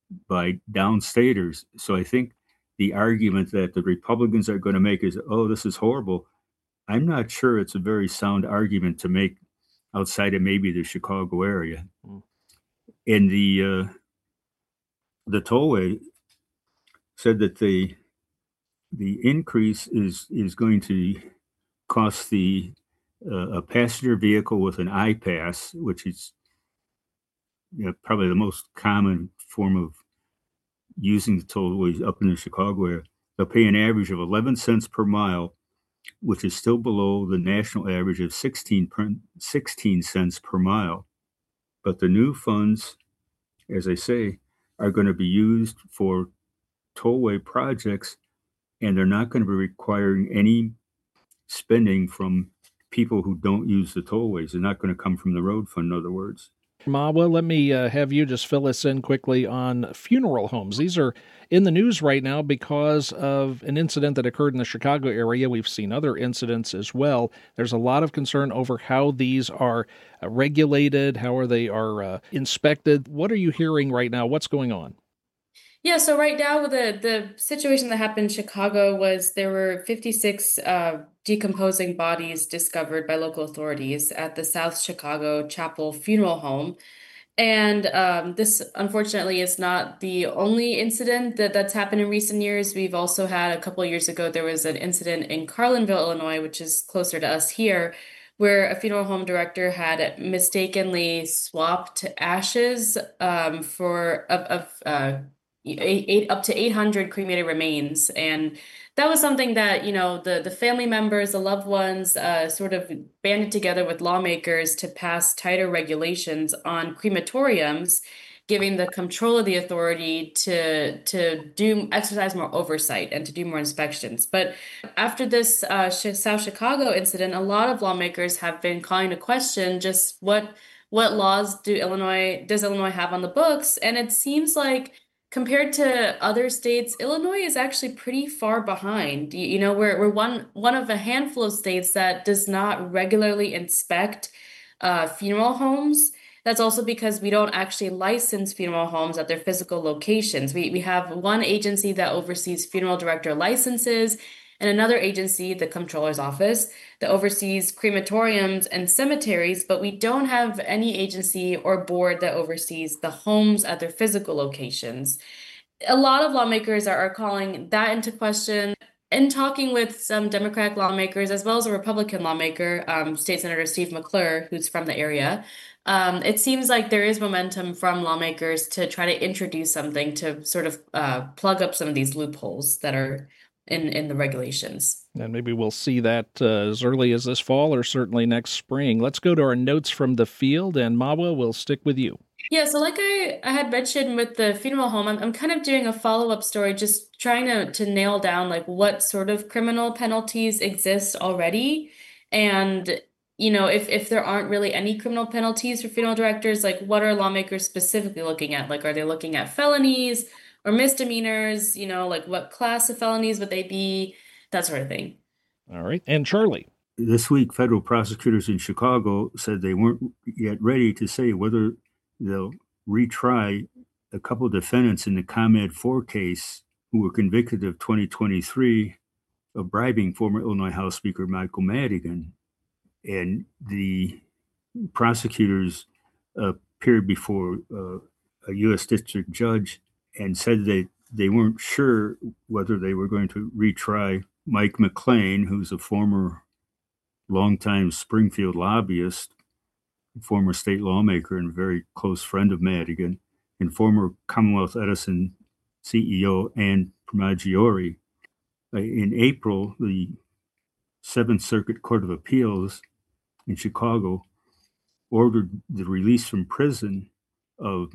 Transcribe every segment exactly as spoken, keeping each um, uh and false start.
by downstaters. So I think the argument that the Republicans are going to make is, oh, this is horrible. I'm not sure it's a very sound argument to make outside of maybe the Chicago area. Mm. And the uh, the tollway said that the the increase is is going to cost the uh, a passenger vehicle with an I-Pass, which is, you know, probably the most common form of using the tollways up in the Chicago area. They'll pay an average of eleven cents per mile, which is still below the national average of sixteen, sixteen cents per mile. But the new funds, as I say, are going to be used for tollway projects, and they're not going to be requiring any spending from people who don't use the tollways. They're not going to come from the road fund, in other words. Mahwah, let me uh, have you just fill us in quickly on funeral homes. These are in the news right now because of an incident that occurred in the Chicago area. We've seen other incidents as well. There's a lot of concern over how these are uh, regulated, how are they are uh, inspected. What are you hearing right now? What's going on? Yeah, so right now the the situation that happened in Chicago was there were fifty-six uh, decomposing bodies discovered by local authorities at the South Chicago Chapel Funeral Home. And um, this, unfortunately, is not the only incident that, that's happened in recent years. We've also had a couple of years ago, there was an incident in Carlinville, Illinois, which is closer to us here, where a funeral home director had mistakenly swapped ashes um, for of, of uh, Eight, eight, up to eight hundred cremated remains. And that was something that, you know, the, the family members, the loved ones uh, sort of banded together with lawmakers to pass tighter regulations on crematoriums, giving the control of the authority to to do exercise more oversight and to do more inspections. But after this uh, South Chicago incident, a lot of lawmakers have been calling to question just what what laws do Illinois does Illinois have on the books. And it seems like compared to other states, Illinois is actually pretty far behind. You, you know, we're we're one one of a handful of states that does not regularly inspect uh, funeral homes. That's also because we don't actually license funeral homes at their physical locations. We we have one agency that oversees funeral director licenses, and another agency, the Comptroller's Office, that oversees crematoriums and cemeteries, but we don't have any agency or board that oversees the homes at their physical locations. A lot of lawmakers are, are calling that into question. In talking with some Democratic lawmakers, as well as a Republican lawmaker, um, State Senator Steve McClure, who's from the area, um, it seems like there is momentum from lawmakers to try to introduce something to sort of uh, plug up some of these loopholes that are in, in the regulations. And maybe we'll see that uh, as early as this fall or certainly next spring. Let's go to our notes from the field, and Mahwah will stick with you. Yeah, so like I, I had mentioned with the funeral home, I'm, I'm kind of doing a follow-up story, just trying to, to nail down like what sort of criminal penalties exist already. And, you know, if, if there aren't really any criminal penalties for funeral directors, like what are lawmakers specifically looking at? Like, are they looking at felonies or misdemeanors? You know, like what class of felonies would they be? That sort of thing. All right. And Charlie. This week, federal prosecutors in Chicago said they weren't yet ready to say whether they'll retry a couple of defendants in the ComEd four case who were convicted of twenty twenty-three of bribing former Illinois House Speaker Michael Madigan. And the prosecutors uh, appeared before uh, a U S district judge and said that they weren't sure whether they were going to retry Mike McLean, who's a former longtime Springfield lobbyist, former state lawmaker and very close friend of Madigan, and former Commonwealth Edison C E O Ann Primagiore. In April, the Seventh Circuit Court of Appeals in Chicago ordered the release from prison of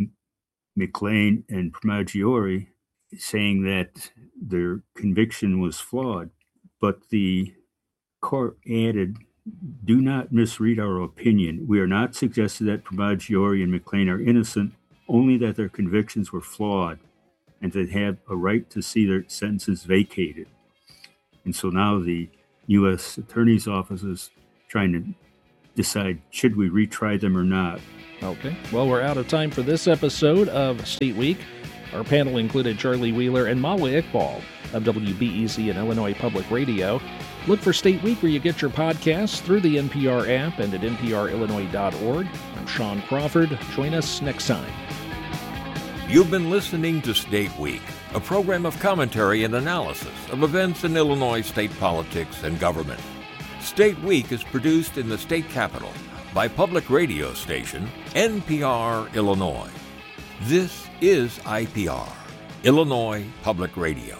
McLean and Primagiore, saying that their conviction was flawed. But the court added, "Do not misread our opinion. We are not suggesting that Primagiore and McLean are innocent, only that their convictions were flawed and that they have a right to see their sentences vacated." And so now the U S Attorney's Office is trying to decide, should we retry them or not? Okay. Well, we're out of time for this episode of State Week. Our panel included Charlie Wheeler and Malwa Iqbal of W B E Z and Illinois Public Radio. Look for State Week where you get your podcasts through the N P R app and at N P R Illinois dot org. I'm Sean Crawford. Join us next time. You've been listening to State Week, a program of commentary and analysis of events in Illinois state politics and government. State Week is produced in the state capital by public radio station N P R Illinois. This is I P R, Illinois Public Radio.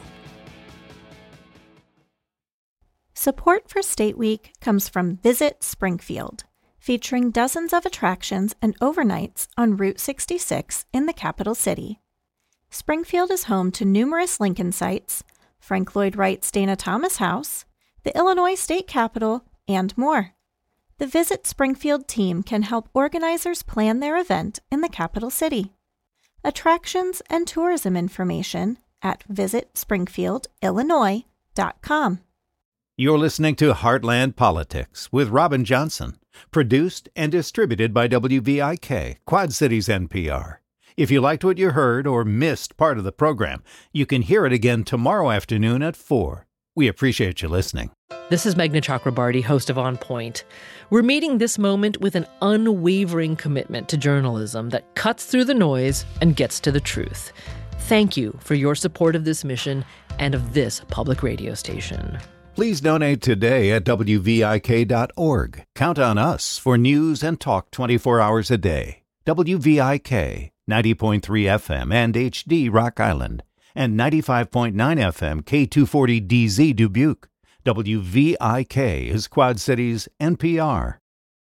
Support for State Week comes from Visit Springfield, featuring dozens of attractions and overnights on Route sixty-six in the capital city. Springfield is home to numerous Lincoln sites, Frank Lloyd Wright's Dana Thomas House, the Illinois State Capitol, and more. The Visit Springfield team can help organizers plan their event in the capital city. Attractions and tourism information at visit springfield illinois dot com. You're listening to Heartland Politics with Robin Johnson, produced and distributed by W V I K, Quad Cities N P R. If you liked what you heard or missed part of the program, you can hear it again tomorrow afternoon at four. We appreciate you listening. This is Meghna Chakrabarty, host of On Point. We're meeting this moment with an unwavering commitment to journalism that cuts through the noise and gets to the truth. Thank you for your support of this mission and of this public radio station. Please donate today at W V I K dot org. Count on us for news and talk twenty-four hours a day. W V I K, ninety point three F M and H D Rock Island, and ninety-five point nine F M K two forty D Z Dubuque. W V I K is Quad Cities N P R.